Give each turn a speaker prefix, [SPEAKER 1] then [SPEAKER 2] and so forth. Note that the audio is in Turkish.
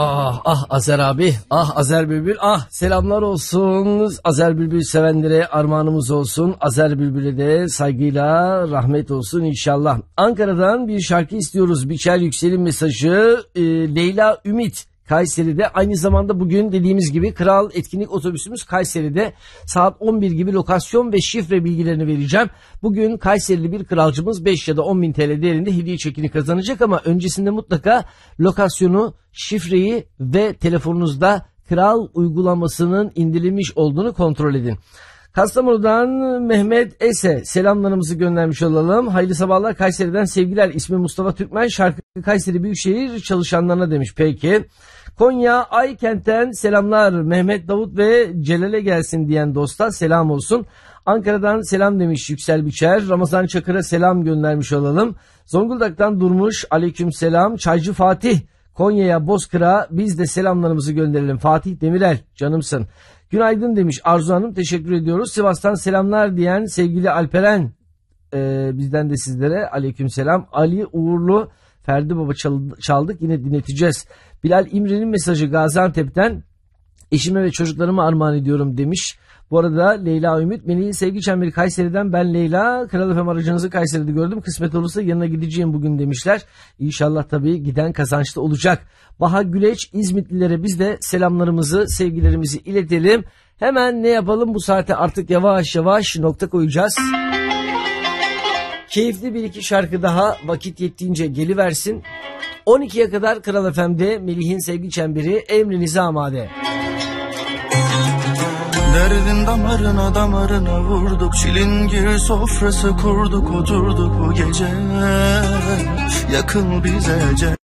[SPEAKER 1] Ah ah Azer abi, ah Azer Bülbül, ah selamlar olsun. Azer Bülbül sevenlere armağanımız olsun. Azer Bülbül'e de saygıyla rahmet olsun inşallah. Ankara'dan bir şarkı istiyoruz. Biçer Yüksel'in mesajı. Leyla Ümit Kayseri'de, aynı zamanda bugün dediğimiz gibi Kral etkinlik otobüsümüz Kayseri'de, saat 11 gibi lokasyon ve şifre bilgilerini vereceğim. Bugün Kayserili bir kralcımız 5 ya da 10 bin TL değerinde hediye çekini kazanacak ama öncesinde mutlaka lokasyonu, şifreyi ve telefonunuzda Kral uygulamasının indirilmiş olduğunu kontrol edin. Kastamonu'dan Mehmet Ese selamlarımızı göndermiş olalım. Hayırlı sabahlar, Kayseri'den sevgiler. İsmi Mustafa Türkmen, şarkı Kayseri Büyükşehir çalışanlarına demiş. Peki. Konya Aykent'ten selamlar. Mehmet Davut ve Celal'e gelsin diyen dosta selam olsun. Ankara'dan selam demiş Yüksel Biçer. Ramazan Çakır'a selam göndermiş olalım. Zonguldak'tan Durmuş, aleyküm selam. Çaycı Fatih, Konya'ya Bozkır'a biz de selamlarımızı gönderelim. Fatih Demirel, canımsın. Günaydın demiş Arzu Hanım, teşekkür ediyoruz. Sivas'tan selamlar diyen sevgili Alperen, bizden de sizlere aleyküm selam. Ali Uğurlu, Ferdi Baba çaldık, yine dinleteceğiz. Bilal İmre'nin mesajı Gaziantep'ten, eşime ve çocuklarıma armağan ediyorum demiş. Bu arada Leyla Ümit, Melih'in sevgi çemberi Kayseri'den, ben Leyla, Kral FM aracınızı Kayseri'de gördüm, kısmet olursa yanına gideceğim bugün demişler. İnşallah tabii giden kazançlı olacak. Baha Güleç, İzmitlilere biz de selamlarımızı, sevgilerimizi iletelim. Hemen ne yapalım, bu saate artık yavaş yavaş nokta koyacağız. Keyifli bir iki şarkı daha vakit yettiğince geliversin. 12'ye kadar Kral FM'de Melih'in sevgi çemberi emrinize amade.
[SPEAKER 2] Derdin damarına damarına vurduk, çilingir sofrası kurduk, oturduk bu gece, yakın bize